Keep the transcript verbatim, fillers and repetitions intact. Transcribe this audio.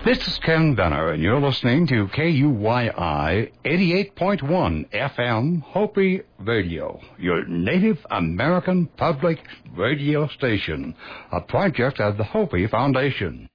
This is Ken Benner, and you're listening to K U Y I eighty-eight point one F M Hopi Radio, your Native American public radio station, a project of the Hopi Foundation.